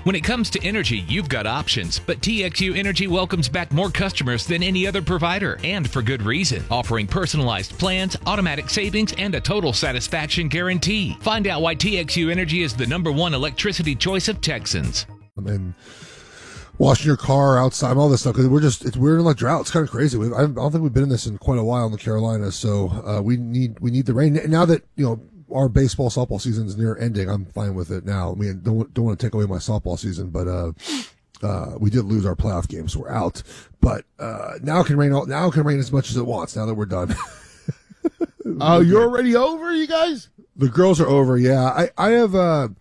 When it comes to energy, you've got options, but TXU Energy welcomes back more customers than any other provider, and for good reason, offering personalized plans, automatic savings, and a total satisfaction guarantee. Find out why TXU Energy is the #1 electricity choice of Texans. And washing your car outside, all this stuff, because we're in a drought. It's kind of crazy. I don't think we've been in this in quite a while in the Carolinas, so we need the rain now that our baseball softball season is near ending. I'm fine with it now. I mean, don't want to take away my softball season, but we did lose our playoff game, so we're out. But now it can rain. Now it can rain as much as it wants. Now that we're done. Oh, you're already over, you guys? The girls are over. Yeah, I have.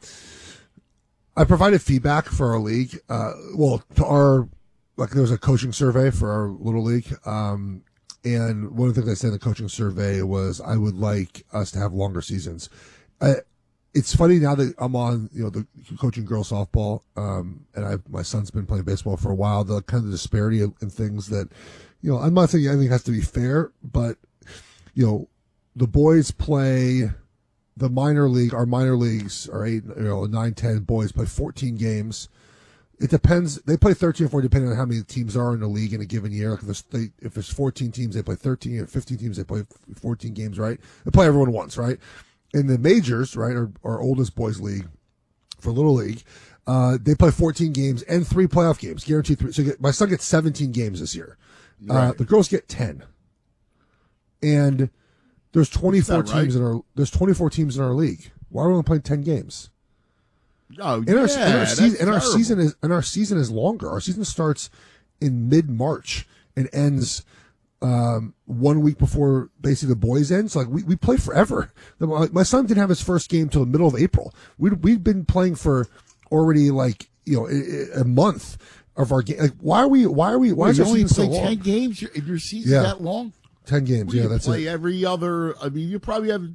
I provided feedback for our league. There was a coaching survey for our little league. And one of the things I said in the coaching survey was I would like us to have longer seasons. It's funny now that I'm on, the coaching girls softball, and my son's been playing baseball for a while, the kind of disparity in things that, I'm not saying anything has to be fair, but, the boys play the minor league, our minor leagues are 9, 10 boys play 14 games. It depends. They play 13 or 14 depending on how many teams are in the league in a given year. Like if there's 14 teams, they play 13. If 15 teams, they play 14 games, right? They play everyone once, right? In the majors, right, our oldest boys league for Little League, they play 14 games and 3 playoff games, guaranteed 3. So my son gets 17 games this year. Right. The girls get 10. And there's 24 teams there's 24 teams in our league. Why are we only playing 10 games? Oh, our season is longer. Our season starts in mid-March and ends 1 week before basically the boys end. So we play forever. My son didn't have his first game till the middle of April. We've been playing for already a month of our game. Why is our only season so play long? 10 games? Your season's that long? 10 games. That's play it. Every other. I mean, you probably have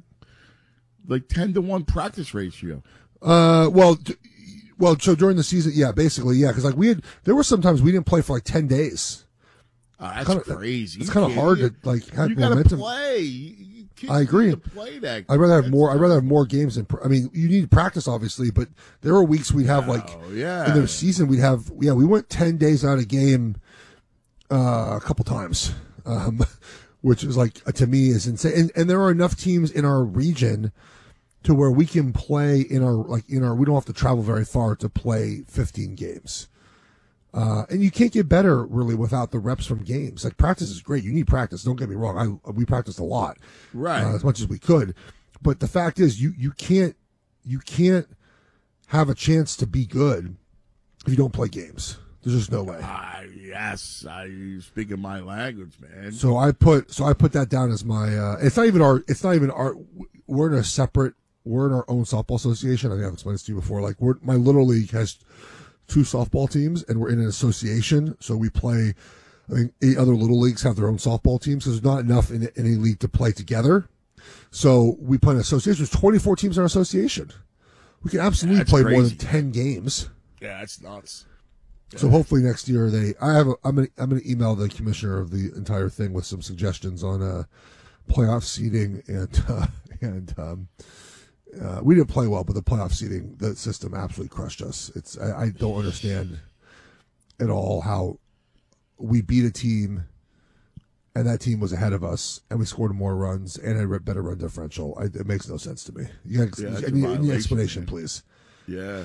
10-to-1 practice ratio. So during the season, basically, because there were sometimes we didn't play for 10 days. That's crazy. It's kind of hard to have you gotta momentum. Play. I agree. Play that. I'd rather have more. I'd rather have more games than. You need practice, obviously, but there were weeks we'd have in the season we'd have. Yeah, we went 10 days out of game a couple times, which is to me is insane. And there are enough teams in our region to where we can play we don't have to travel very far to play 15 games. And you can't get better really without the reps from games. Practice is great. You need practice. Don't get me wrong. We practiced a lot, right? As much as we could. But the fact is you can't have a chance to be good if you don't play games. There's just no way. Yes, you speak in my language, man. So I put that down as my, it's not even our, we're in our own softball association. I think I've explained this to you before. My little league has 2 softball teams and we're in an association. So we play, I think 8 other little leagues have their own softball teams. So there's not enough in any league to play together. So we play in an association. There's 24 teams in our association. We can absolutely play more than 10 games. Yeah, that's nuts. So hopefully next year I'm gonna email the commissioner of the entire thing with some suggestions on playoff seeding and we didn't play well, but the playoff seeding, the system absolutely crushed us. I don't understand at all how we beat a team and that team was ahead of us and we scored more runs and had a better run differential. It makes no sense to me. I need explanation, please. Yeah.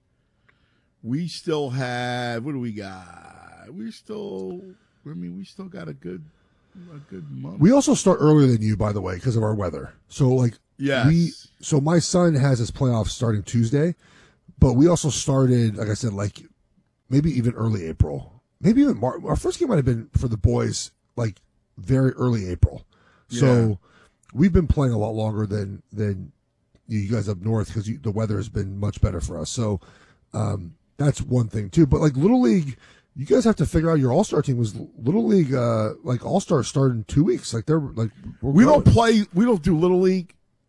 We still have, what do we got? We still got a good month. We also start earlier than you, by the way, because of our weather. So so my son has his playoffs starting Tuesday, but we also started, like I said, maybe even early April, maybe even March. Our first game might have been for the boys, very early April. So we've been playing a lot longer than you guys up north because the weather has been much better for us. So, that's one thing too. But Little League, you guys have to figure out your All-Star team was Little League, All-Star started in 2 weeks. We don't do Little League.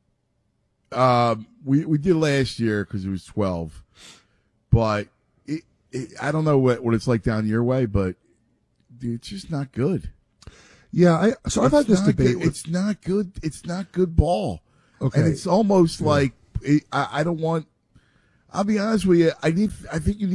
We did last year because it was 12, but I don't know what it's like down your way, but it's just not good. Yeah. I've had this debate. It's not good. It's not good ball. Okay. And it's almost I don't want, I'll be honest with you. I think you need